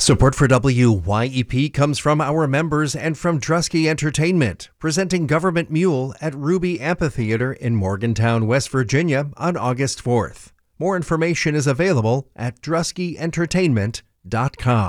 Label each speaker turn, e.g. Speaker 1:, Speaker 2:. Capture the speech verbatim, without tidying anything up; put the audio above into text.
Speaker 1: Support for W Y E P comes from our members and from Drusky Entertainment, presenting Government Mule at Ruby Amphitheater in Morgantown, West Virginia on August fourth. More information is available at drusky entertainment dot com.